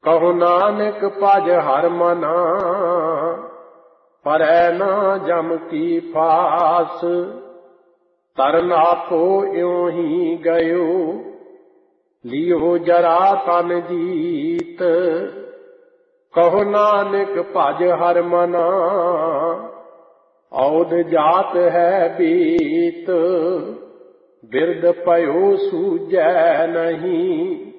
ਕਹੋ ਨਾਨਕ ਭਜ ਹਰ ਮਨਾ, ਪਰੈ ਨਾ ਜਮ ਕੀ ਫਾਸ। ਤਰਨ ਆਪੋ ਇਉਂ ਹੀ ਗਇਓ, ਲਿਓ ਜਰਾ ਤਨ ਜੀਤ। ਕਹੋ ਨਾਨਕ ਭਜ ਹਰ ਮਨਾ, ਔਧ ਜਾਤ ਹੈ ਬੀਤ। ਬਿਰਦ ਪਇਓ ਸੂਝੈ ਨਹੀਂ,